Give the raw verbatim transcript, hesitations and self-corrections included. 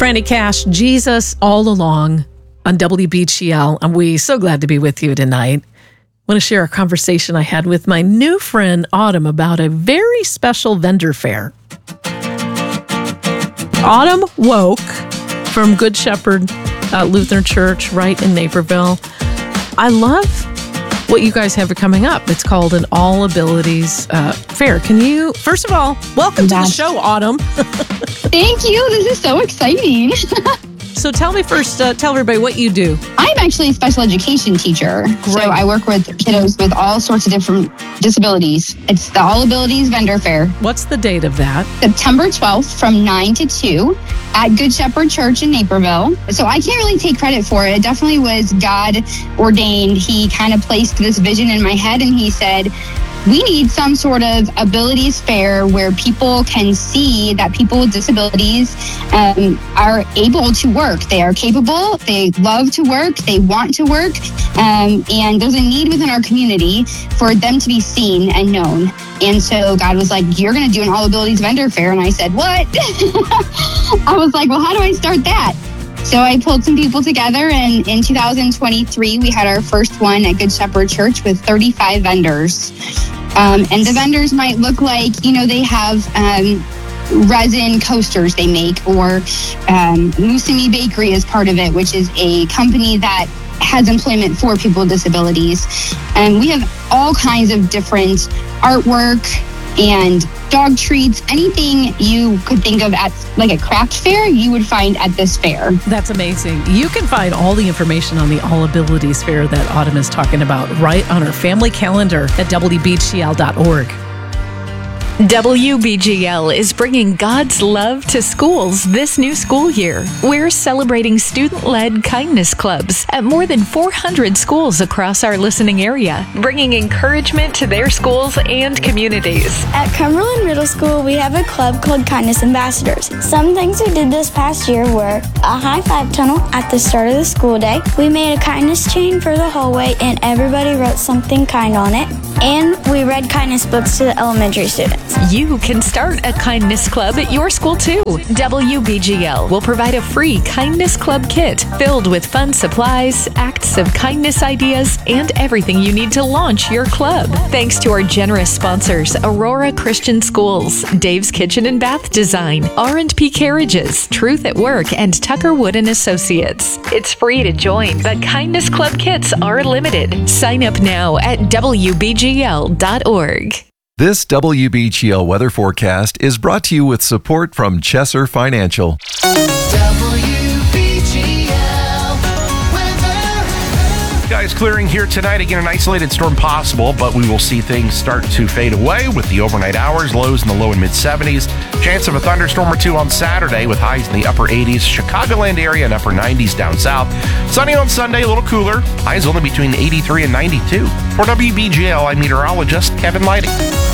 Franny Cash, Jesus All Along on W B G L. And we're so glad to be with you tonight. I want to share a conversation I had with my new friend Autumn about a very special vendor fair. Autumn Woke from Good Shepherd uh, Lutheran Church right in Naperville. I love what you guys have coming up. It's called an All Abilities uh, Fair. Can you, first of all, welcome to the show, Autumn. Thank you. This is so exciting. So tell me first, uh, tell everybody what you do. I'm actually a special education teacher. Great. So I work with kiddos with all sorts of different disabilities. It's the All Abilities Vendor Fair. What's the date of that? September twelfth from nine to two at Good Shepherd Church in Naperville. So I can't really take credit for it. It definitely was God ordained. He kind of placed this vision in my head and he said, we need some sort of abilities fair where people can see that people with disabilities um, are able to work. They are capable, they love to work, they want to work, um, and there's a need within our community for them to be seen and known. And so God was like, you're going to do an all abilities vendor fair. And I said, what? I was like, well, how do I start that? So I pulled some people together, and in two thousand twenty-three, we had our first one at Good Shepherd Church with thirty-five vendors. Um, and the vendors might look like, you know, they have um, resin coasters they make, or um, Musimi Bakery is part of it, which is a company that has employment for people with disabilities. And we have all kinds of different artwork and dog treats, anything you could think of at like a craft fair, you would find at this fair. That's amazing. You can find all the information on the All Abilities Fair that Autumn is talking about right on our family calendar at W B G L dot org. W B G L is bringing God's love to schools this new school year. We're celebrating student-led kindness clubs at more than four hundred schools across our listening area, bringing encouragement to their schools and communities. At Cumberland Middle School, we have a club called Kindness Ambassadors. Some things we did this past year were a high-five tunnel at the start of the school day. We made a kindness chain for the hallway, and everybody wrote something kind on it. And we read kindness books to the elementary students. You can start a kindness club at your school too. W B G L will provide a free kindness club kit filled with fun supplies, acts of kindness ideas, and everything you need to launch your club. Thanks to our generous sponsors, Aurora Christian Schools, Dave's Kitchen and Bath Design, R and P Carriages, Truth at Work, and Tucker Wood and Associates. It's free to join, but kindness club kits are limited. Sign up now at W B G L dot org. This W B G L weather forecast is brought to you with support from Chesser Financial. W B G L weather. Skies clearing here tonight. Again, an isolated storm possible, but we will see things start to fade away with the overnight hours, lows in the low and mid seventies. Chance of a thunderstorm or two on Saturday with highs in the upper eighties. Chicagoland area and upper nineties down south. Sunny on Sunday, a little cooler. Highs only between eighty-three and ninety-two. For W B G L, I'm meteorologist Kevin Lighting.